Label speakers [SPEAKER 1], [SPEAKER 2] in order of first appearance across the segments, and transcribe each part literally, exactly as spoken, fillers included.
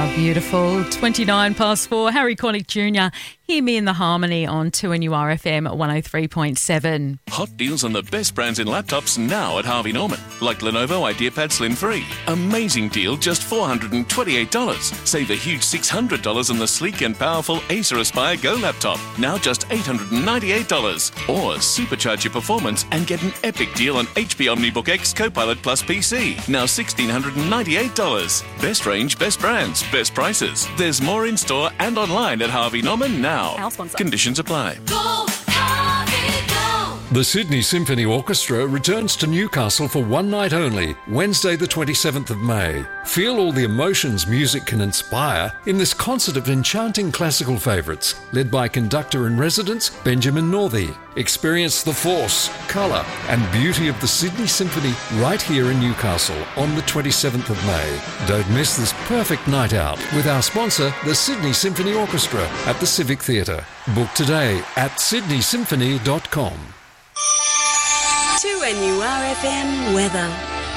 [SPEAKER 1] Beautiful. twenty-nine past four. Harry Connick Junior Hear Me in the Harmony on two N U R F M one oh three point seven.
[SPEAKER 2] Hot deals on the best brands in laptops now at Harvey Norman. Like Lenovo IdeaPad Slim three. Amazing deal, just four hundred twenty-eight dollars. Save a huge six hundred dollars on the sleek and powerful Acer Aspire Go laptop. Now just eight hundred ninety-eight dollars. Or supercharge your performance and get an epic deal on H P OmniBook X Copilot Plus P C. Now one thousand six hundred ninety-eight dollars. Best range, best brands, best prices. There's more in store and online at Harvey Norman now. Conditions apply.
[SPEAKER 3] Go, Harvey, go.
[SPEAKER 4] The Sydney Symphony Orchestra returns to Newcastle for one night only, Wednesday the twenty-seventh of May. Feel all the emotions music can inspire in this concert of enchanting classical favourites, led by conductor in residence Benjamin Northey. Experience the force, colour and beauty of the Sydney Symphony right here in Newcastle on the twenty-seventh of May. Don't miss this perfect night out with our sponsor, the Sydney Symphony Orchestra at the Civic Theatre. Book today at sydney symphony dot com.
[SPEAKER 5] two N U R F M weather.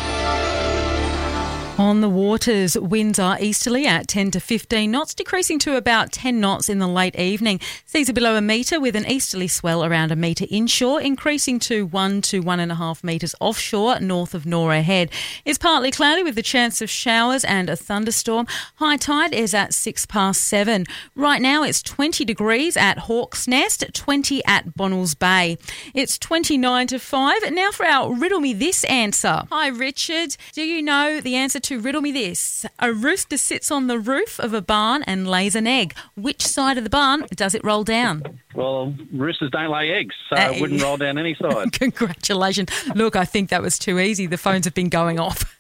[SPEAKER 1] On the waters, winds are easterly at ten to fifteen knots, decreasing to about ten knots in the late evening. Seas are below a metre with an easterly swell around a metre inshore, increasing to one to one and a half metres offshore north of Nora Head. It's partly cloudy with the chance of showers and a thunderstorm. High tide is at six past seven. Right now it's twenty degrees at Hawk's Nest, twenty at Bonnells Bay. It's twenty-nine to five. Now for our Riddle Me This answer. Hi Richard, do you know the answer to Riddle Me This? A rooster sits on the roof of a barn and lays an egg. Which side of the barn does it roll down?
[SPEAKER 6] Well, roosters don't lay eggs, so
[SPEAKER 1] Hey.
[SPEAKER 6] it wouldn't roll down any side.
[SPEAKER 1] Congratulations. Look, I think that was too easy. The phones have been going off.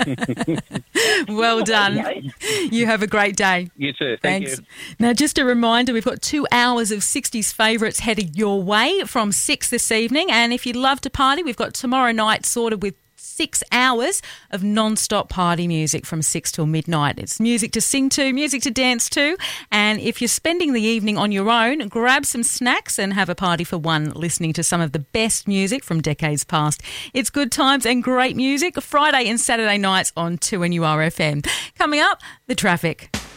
[SPEAKER 1] Well done. You have a great day.
[SPEAKER 6] You too. Thank
[SPEAKER 1] Thanks.
[SPEAKER 6] you.
[SPEAKER 1] Now, just a reminder, we've got two hours of sixties favourites headed your way from six this evening. And if you'd love to party, we've got tomorrow night sorted with six hours of non-stop party music from six till midnight. It's music to sing to, music to dance to. And if you're spending the evening on your own, grab some snacks and have a party for one, listening to some of the best music from decades past. It's good times and great music, Friday and Saturday nights on two N U R F M. Coming up, the traffic.